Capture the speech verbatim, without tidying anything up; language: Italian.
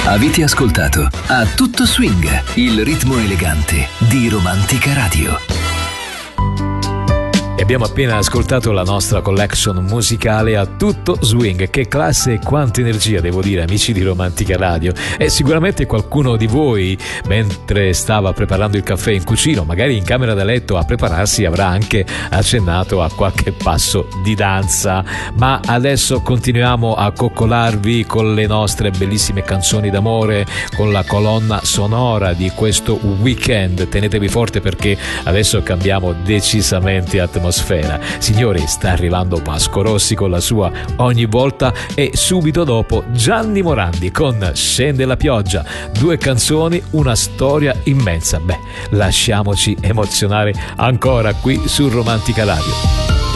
Avete ascoltato A Tutto Swing, il ritmo elegante di Romantica Radio. E abbiamo appena ascoltato la nostra collection musicale A Tutto Swing. Che classe e quanta energia, devo dire, amici di Romantica Radio. E sicuramente qualcuno di voi, mentre stava preparando il caffè in cucina, magari in camera da letto a prepararsi, avrà anche accennato a qualche passo di danza. Ma adesso continuiamo a coccolarvi con le nostre bellissime canzoni d'amore, con la colonna sonora di questo weekend. Tenetevi forte perché adesso cambiamo decisamente atmosfera. Signori, sta arrivando Vasco Rossi con la sua Ogni volta e subito dopo Gianni Morandi con Scende la pioggia. Due canzoni, una storia immensa. Beh, lasciamoci emozionare ancora qui su Romantica Radio.